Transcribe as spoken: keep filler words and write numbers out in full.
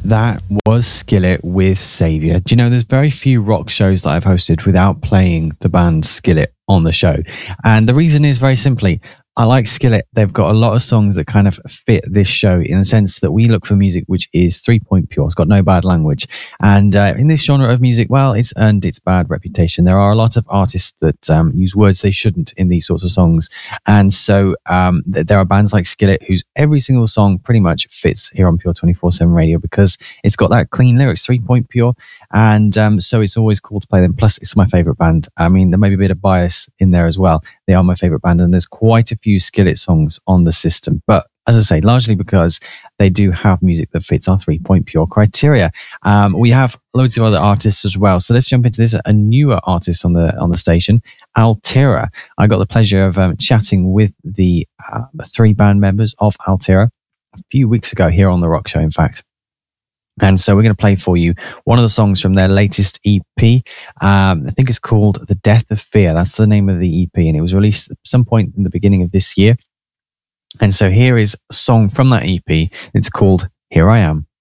That was Skillet with Saviour. Do you know, there's very few rock shows that I've hosted without playing the band Skillet on the show. And the reason is very simply, I like Skillet. They've got a lot of songs that kind of fit this show in the sense that we look for music which is three-point pure. It's got no bad language. And uh, in this genre of music, well, it's earned its bad reputation. There are a lot of artists that um, use words they shouldn't in these sorts of songs. And so um, th- there are bands like Skillet whose every single song pretty much fits here on Pure twenty-four seven Radio because it's got that clean lyrics, three-point pure. And um, so it's always cool to play them. Plus, it's my favourite band. I mean, there may be a bit of bias in there as well. They are my favourite band, and there's quite a few Skillet songs on the system. But as I say, largely because they do have music that fits our three-point pure criteria. Um, we have loads of other artists as well. So let's jump into this. A newer artist on the on the station, Altera. I got the pleasure of um, chatting with the uh, three band members of Altera a few weeks ago here on The Rock Show, in fact. And so we're going to play for you one of the songs from their latest E P. Um, I think it's called The Death of Fear. That's the name of the E P. And it was released at some point in the beginning of this year. And so here is a song from that E P. It's called Here I Am.